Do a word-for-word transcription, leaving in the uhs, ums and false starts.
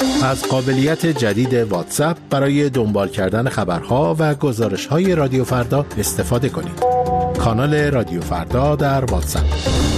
از قابلیت جدید واتساپ برای دنبال کردن خبرها و گزارش‌های رادیو فردا استفاده کنید. کانال رادیو فردا در واتساپ.